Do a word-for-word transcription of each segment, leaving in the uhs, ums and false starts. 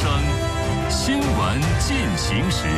生，新闻进行时。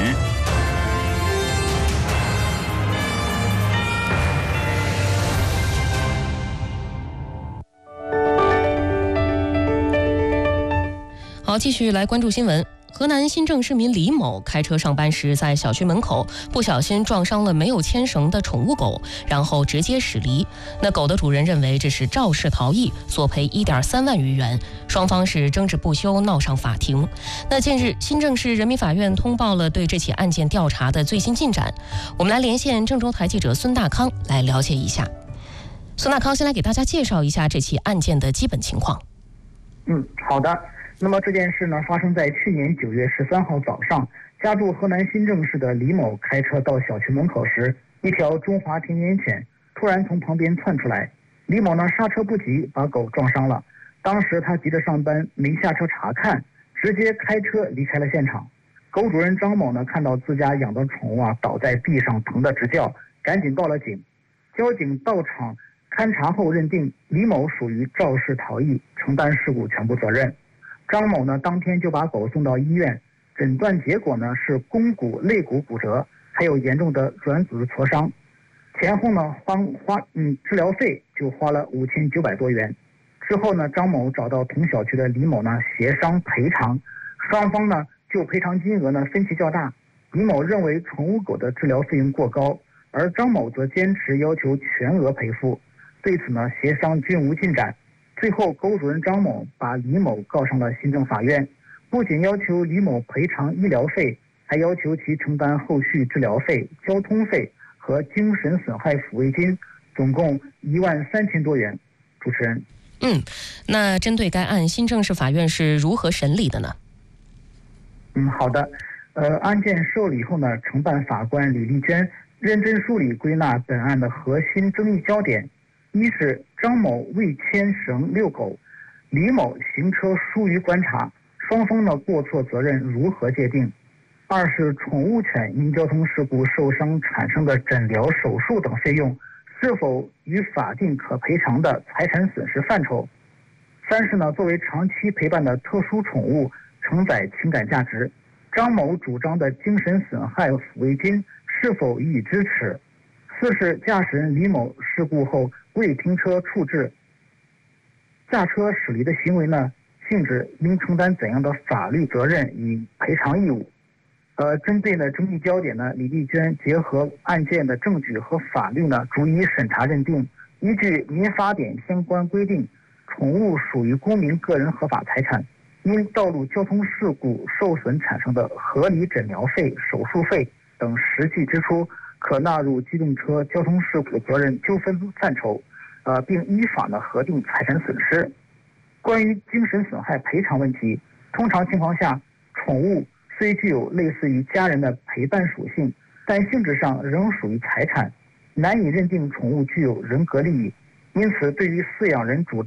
好，继续来关注新闻。河南新郑市民李某开车上班时，在小区门口不小心撞伤了没有牵绳的宠物狗，然后直接驶离。那狗的主人认为这是肇事逃逸，索赔一点三万余元，双方是争执不休，闹上法庭。那近日，新郑市人民法院通报了对这起案件调查的最新进展。我们来连线郑州台记者孙大康来了解一下。孙大康先来给大家介绍一下这起案件的基本情况。 嗯，好的。那么这件事呢，发生在去年九月十三号早上，家住河南新郑市的李某开车到小区门口时，一条中华田园犬突然从旁边窜出来，李某呢刹车不及，把狗撞伤了。当时他急着上班，没下车查看，直接开车离开了现场。狗主人张某呢，看到自家养的宠物啊倒在地上，疼得直叫，赶紧报了警。交警到场勘查后认定李某属于肇事逃逸，承担事故全部责任。张某呢，当天就把狗送到医院，诊断结果呢是肱骨、肋骨骨折，还有严重的软组织挫伤。前后呢花花嗯治疗费就花了五千九百多元。之后呢，张某找到同小区的李某呢协商赔偿，双方呢就赔偿金额呢分歧较大。李某认为宠物狗的治疗费用过高，而张某则坚持要求全额赔付。对此呢，协商均无进展。最后，狗主人张某把李某告上了新郑法院，不仅要求李某赔偿医疗费，还要求其承担后续治疗费、交通费和精神损害抚慰金，总共一万三千多元。主持人， 嗯，那针对该案，新郑市法院是如何审理的呢？ 嗯，好的。呃，案件受理后呢，承办法官李丽娟认真梳理归纳本案的核心争议焦点。一是张某未牵绳遛狗，李某行车疏于观察，双方的过错责任如何界定？二是宠物犬因交通事故受伤产生的诊疗、手术等费用是否与法定可赔偿的财产损失范畴？三是呢，作为长期陪伴的特殊宠物，承载情感价值，张某主张的精神损害抚慰金是否予以支持？四是驾驶人李某事故后未停车处置，驾车驶离的行为呢，性质应承担怎样的法律责任与赔偿义务？呃，针对呢争议焦点呢，李丽娟结合案件的证据和法律呢，逐一审查认定，依据民法典相关规定，宠物属于公民个人合法财产，因道路交通事故受损产生的合理诊疗费、手术费等实际支出，可纳入机动车交通事故责任纠纷范畴，呃，并依法呢核定财产损失。关于精神损害赔偿问题，通常情况下，宠物虽具有类似于家人的陪伴属性，但性质上仍属于财产，难以认定宠物具有人格利益。因此，对于饲养人主